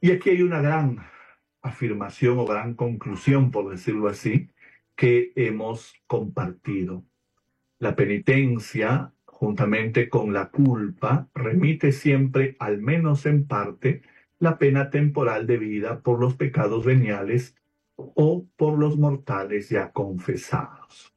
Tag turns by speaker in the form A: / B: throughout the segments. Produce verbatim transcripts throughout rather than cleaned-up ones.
A: Y aquí hay una gran afirmación o gran conclusión, por decirlo así, que hemos compartido. La penitencia, juntamente con la culpa, remite siempre, al menos en parte, la pena temporal debida por los pecados veniales o por los mortales ya confesados.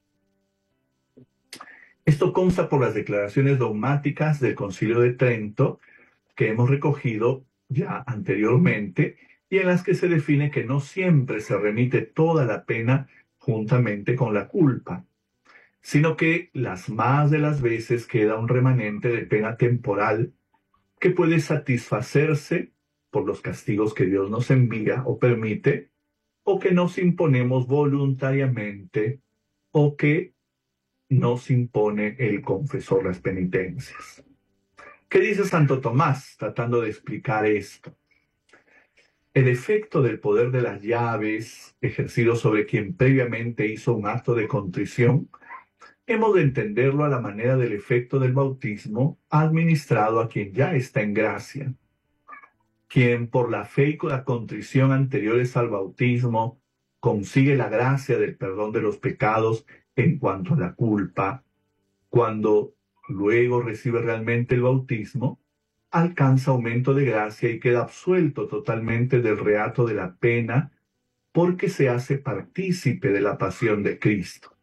A: Esto consta por las declaraciones dogmáticas del Concilio de Trento que hemos recogido ya anteriormente y en las que se define que no siempre se remite toda la pena juntamente con la culpa, sino que las más de las veces queda un remanente de pena temporal que puede satisfacerse por los castigos que Dios nos envía o permite, o que nos imponemos voluntariamente, o que nos impone el confesor las penitencias. ¿Qué dice Santo Tomás tratando de explicar esto? El efecto del poder de las llaves ejercido sobre quien previamente hizo un acto de contrición, hemos de entenderlo a la manera del efecto del bautismo administrado a quien ya está en gracia. Quien por la fe y con la contrición anteriores al bautismo consigue la gracia del perdón de los pecados en cuanto a la culpa, cuando luego recibe realmente el bautismo, alcanza aumento de gracia y queda absuelto totalmente del reato de la pena porque se hace partícipe de la pasión de Cristo.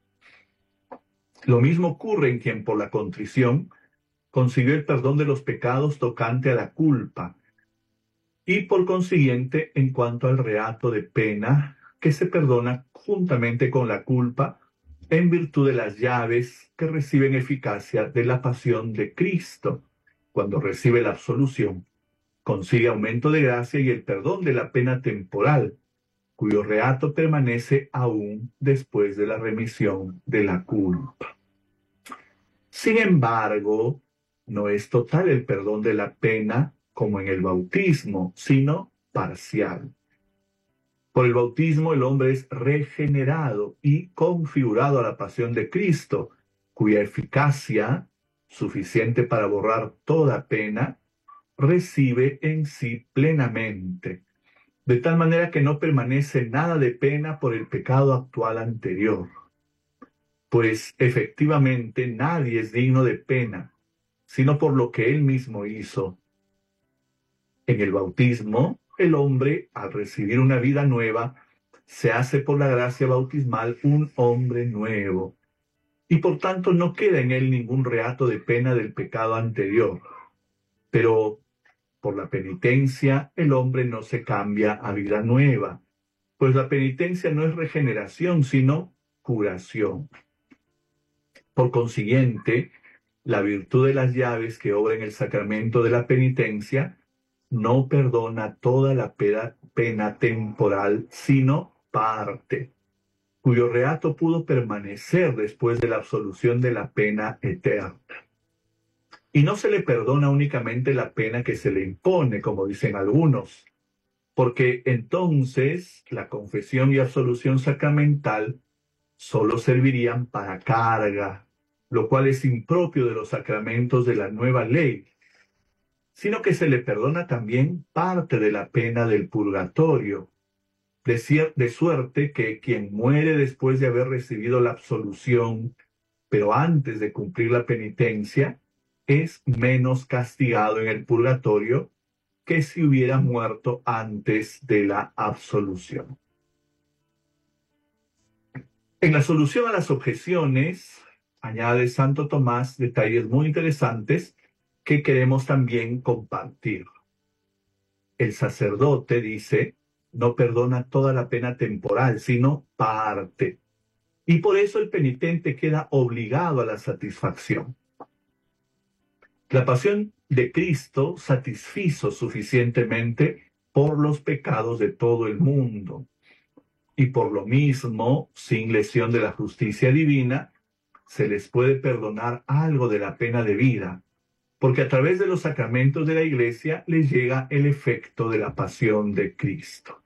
A: Lo mismo ocurre en quien por la contrición consiguió el perdón de los pecados tocante a la culpa y por consiguiente en cuanto al reato de pena que se perdona juntamente con la culpa en virtud de las llaves que reciben eficacia de la pasión de Cristo. Cuando recibe la absolución, consigue aumento de gracia y el perdón de la pena temporal, cuyo reato permanece aún después de la remisión de la culpa. Sin embargo, no es total el perdón de la pena como en el bautismo, sino parcial. Por el bautismo el hombre es regenerado y configurado a la pasión de Cristo, cuya eficacia, suficiente para borrar toda pena, recibe en sí plenamente, de tal manera que no permanece nada de pena por el pecado actual anterior. Pues efectivamente nadie es digno de pena, sino por lo que él mismo hizo. En el bautismo, el hombre, al recibir una vida nueva, se hace por la gracia bautismal un hombre nuevo, y por tanto no queda en él ningún reato de pena del pecado anterior. Pero por la penitencia, el hombre no se cambia a vida nueva, pues la penitencia no es regeneración, sino curación. Por consiguiente, la virtud de las llaves que obra en el sacramento de la penitencia no perdona toda la pena, pena temporal, sino parte, cuyo reato pudo permanecer después de la absolución de la pena eterna. Y no se le perdona únicamente la pena que se le impone, como dicen algunos, porque entonces la confesión y absolución sacramental solo servirían para carga, lo cual es impropio de los sacramentos de la nueva ley, sino que se le perdona también parte de la pena del purgatorio, de, cier- de suerte que quien muere después de haber recibido la absolución, pero antes de cumplir la penitencia, es menos castigado en el purgatorio que si hubiera muerto antes de la absolución. En la solución a las objeciones, añade Santo Tomás detalles muy interesantes que queremos también compartir. El sacerdote, dice, no perdona toda la pena temporal, sino parte. Y por eso el penitente queda obligado a la satisfacción. La pasión de Cristo satisfizo suficientemente por los pecados de todo el mundo. Y por lo mismo, sin lesión de la justicia divina, se les puede perdonar algo de la pena de vida, porque a través de los sacramentos de la Iglesia les llega el efecto de la pasión de Cristo.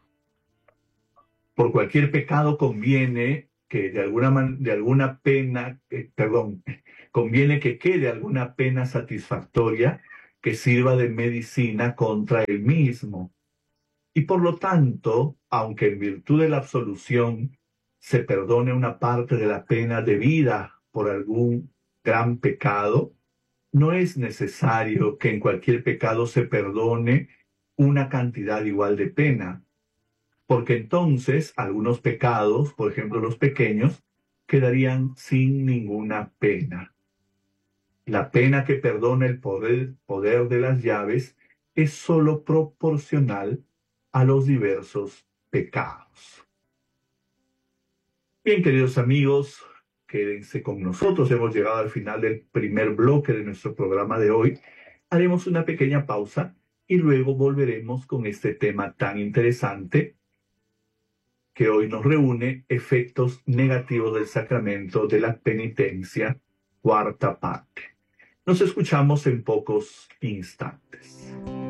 A: Por cualquier pecado conviene que de alguna, man, de alguna pena, eh, perdón, conviene que quede alguna pena satisfactoria que sirva de medicina contra el mismo, Y por lo tanto, aunque en virtud de la absolución se perdone una parte de la pena debida por algún gran pecado, no es necesario que en cualquier pecado se perdone una cantidad igual de pena, porque entonces algunos pecados, por ejemplo los pequeños, quedarían sin ninguna pena. La pena que perdona el poder, poder de las llaves es sólo proporcional a los diversos pecados. Bien, queridos amigos, quédense con nosotros. Hemos llegado al final del primer bloque de nuestro programa de hoy. Haremos una pequeña pausa y luego volveremos con este tema tan interesante que hoy nos reúne, efectos negativos del sacramento de la penitencia, cuarta parte. Nos escuchamos en pocos instantes.